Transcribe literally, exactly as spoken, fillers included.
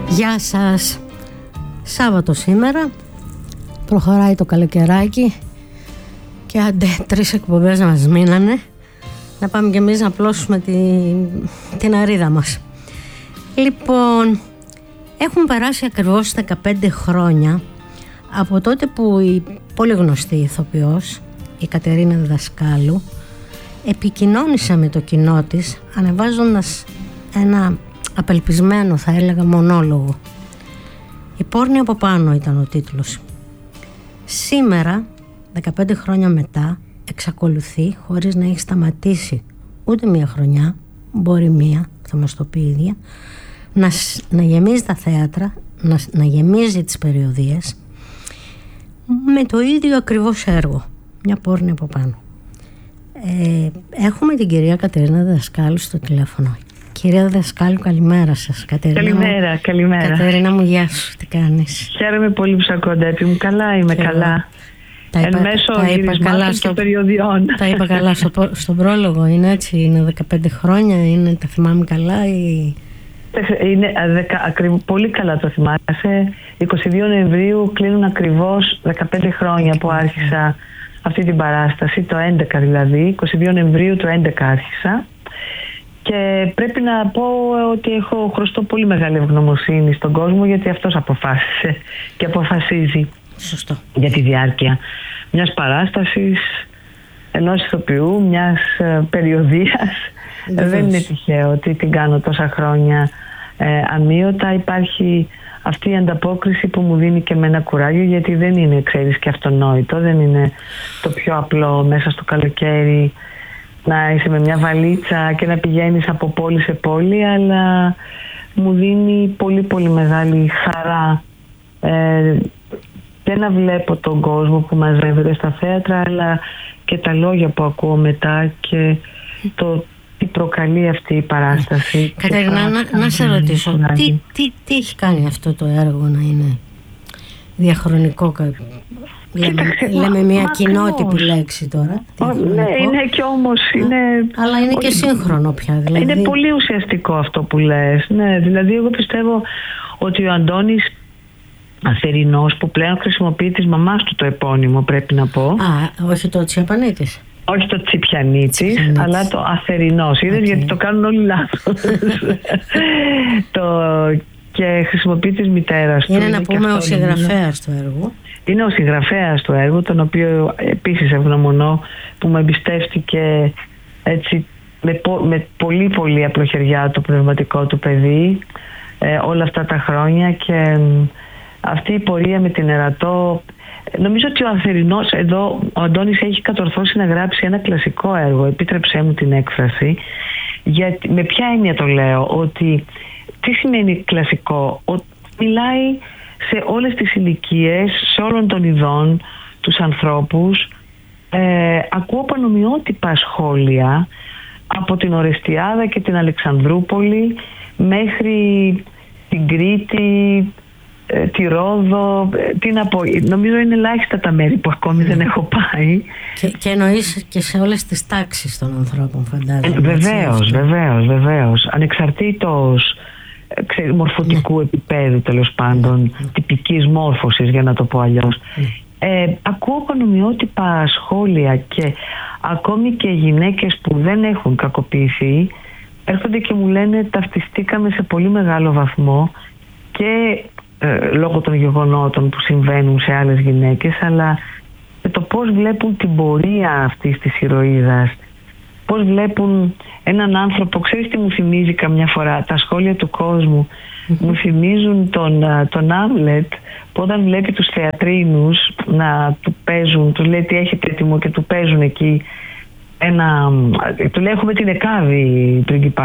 Γεια σας. Σάββατο σήμερα, προχωράει το καλοκαιράκι και άντε τρεις εκπομπές να μας μείνανε, να πάμε κι εμείς να πλώσουμε την, την αρίδα μας. Λοιπόν, έχουν περάσει ακριβώς δεκαπέντε χρόνια από τότε που η πολύ γνωστή ηθοποιός, η Κατερίνα Διδασκάλου, επικοινώνησε με το κοινό της ανεβάζοντας ένα απελπισμένο, θα έλεγα, μονόλογο. «Η πόρνη από πάνω» ήταν ο τίτλος. Σήμερα, δεκαπέντε χρόνια μετά, εξακολουθεί χωρίς να έχει σταματήσει ούτε μία χρονιά, μπορεί μία, θα μας το πει η ίδια, να, να γεμίζει τα θέατρα, να, να γεμίζει τις περιοδίες με το ίδιο ακριβώς έργο, μια πόρνη από πάνω. Ε, έχουμε την κυρία Κατερίνα Διδασκάλου στο τηλέφωνο. Κυρία Διδασκάλου, καλημέρα σας. Κατερίνα καλημέρα, μου, καλημέρα. Κατερίνα μου, γεια σου, τι κάνεις? Χαίρομαι πολύ που σ' ακούω, Ντέπη μου. Καλά, είμαι και καλά. Τα είπα, εν μέσω τα είπα καλά και στο, περιοδιών. Τα είπα καλά στο, στον πρόλογο, είναι έτσι, είναι δεκαπέντε χρόνια, είναι, τα θυμάμαι καλά ή... Είναι δεκα, ακριβ, πολύ καλά το θυμάσαι. είκοσι δύο Νοεμβρίου κλείνουν ακριβώς δεκαπέντε χρόνια που άρχισα αυτή την παράσταση, το έντεκα δηλαδή, είκοσι δύο Νοεμβρίου του έντεκα άρχισα. Και πρέπει να πω ότι έχω χρωστώ πολύ μεγάλη ευγνωμοσύνη στον κόσμο, γιατί αυτός αποφάσισε και αποφασίζει. Σωστό. Για τη διάρκεια μιας παράστασης, ενός ηθοποιού, μιας περιοδίας. Βεβαίως. Δεν είναι τυχαίο ότι την κάνω τόσα χρόνια ε, αμείωτα. Υπάρχει αυτή η ανταπόκριση που μου δίνει και με ένα κουράγιο, γιατί δεν είναι, ξέρεις, και αυτονόητο. Δεν είναι το πιο απλό μέσα στο καλοκαίρι να είσαι με μια βαλίτσα και να πηγαίνεις από πόλη σε πόλη, αλλά μου δίνει πολύ πολύ μεγάλη χαρά ε, και να βλέπω τον κόσμο που μαζεύεται στα θέατρα, αλλά και τα λόγια που ακούω μετά και το τι προκαλεί αυτή η παράσταση. Κατερίνα, να, να σε ρωτήσω, τι, τι, τι έχει κάνει αυτό το έργο να είναι διαχρονικό? Λέμε, λέμε μια μα, κοινότυπη λέξη τώρα. Ναι, είναι και όμως είναι... Αλλά είναι και σύγχρονο πια. Δηλαδή. Είναι πολύ ουσιαστικό αυτό που λες. Ναι, δηλαδή εγώ πιστεύω ότι ο Αντώνης Αθερινός, που πλέον χρησιμοποιεί της μαμάς του το επώνυμο, πρέπει να πω. Α, όχι το Τσιαπανίτης. Όχι το Τσιπιανίτης, αλλά το Αθερινός. Είδες, okay. Γιατί το κάνουν όλοι λάθος. το... Και χρησιμοποιεί της μητέρας του. Είναι να πούμε ο συγγραφέας του έργου. Είναι ο συγγραφέας του έργου, τον οποίο επίσης ευγνωμονώ που με εμπιστεύτηκε έτσι με, πο, με πολύ πολύ απλοχεριά το πνευματικό του παιδί ε, όλα αυτά τα χρόνια, και αυτή η πορεία με την Ερατό. Νομίζω ότι ο Αθερινός εδώ, ο Αντώνης έχει κατορθώσει να γράψει ένα κλασικό έργο, επίτρεψέ μου την έκφραση, γιατί, με ποια έννοια το λέω, ότι τι σημαίνει κλασικό? Ότι μιλάει σε όλες τις ηλικίες, σε όλων των ειδών, τους ανθρώπους. Ε, ακούω πανομοιότυπα σχόλια από την Ορεστιάδα και την Αλεξανδρούπολη μέχρι την Κρήτη, ε, τη Ρόδο, ε, τι να πω, νομίζω είναι ελάχιστα τα μέρη που ακόμη δεν έχω πάει. Και, και εννοείς και σε όλες τις τάξεις των ανθρώπων, φαντάζομαι. Ε, βεβαίως, βεβαίως, βεβαίως. Ανεξαρτήτως μορφωτικού επίπεδου, τέλος πάντων, τυπικής μόρφωσης, για να το πω αλλιώς. Ε, ακούω πανομοιότυπα σχόλια, και ακόμη και γυναίκες που δεν έχουν κακοποιηθεί έρχονται και μου λένε ταυτιστήκαμε σε πολύ μεγάλο βαθμό, και ε, λόγω των γεγονότων που συμβαίνουν σε άλλες γυναίκες, αλλά με το πώς βλέπουν την πορεία αυτής της ηρωίδας, πώς βλέπουν έναν άνθρωπο. Ξέρεις τι μου θυμίζει καμιά φορά? Τα σχόλια του κόσμου mm-hmm. μου θυμίζουν τον, τον Άμλετ, που όταν βλέπει τους θεατρίνους να του παίζουν, του λέει τι έχετε έτοιμο, και του παίζουν εκεί ένα, του λέει έχουμε την Εκάβη, πριγκιπά.